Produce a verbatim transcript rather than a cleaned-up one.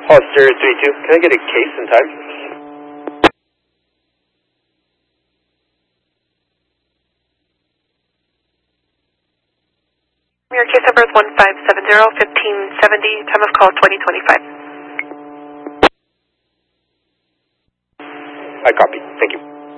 Hollister three two, can I get a case and time? Your case number is one five seven zero, fifteen seventy, time of call twenty twenty-five.